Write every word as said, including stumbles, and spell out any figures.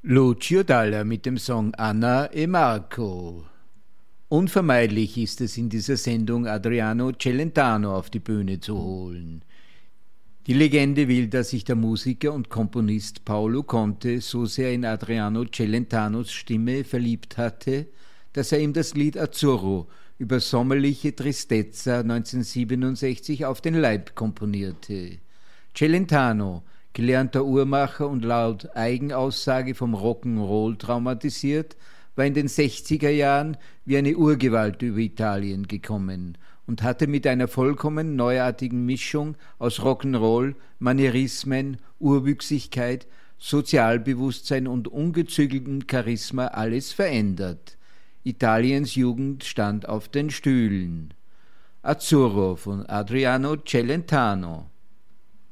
Lucio Dalla mit dem Song Anna e Marco. Unvermeidlich ist es in dieser Sendung, Adriano Celentano auf die Bühne zu holen. Die Legende will, dass sich der Musiker und Komponist Paolo Conte so sehr in Adriano Celentanos Stimme verliebt hatte, dass er ihm das Lied Azzurro über sommerliche Tristezza neunzehnhundertsiebenundsechzig auf den Leib komponierte. Celentano, gelernter Uhrmacher und laut Eigenaussage vom Rock'n'Roll traumatisiert, war in den sechziger Jahren wie eine Urgewalt über Italien gekommen und hatte mit einer vollkommen neuartigen Mischung aus Rock'n'Roll, Manierismen, Urwüchsigkeit, Sozialbewusstsein und ungezügeltem Charisma alles verändert. Italiens Jugend stand auf den Stühlen. Azzurro von Adriano Celentano.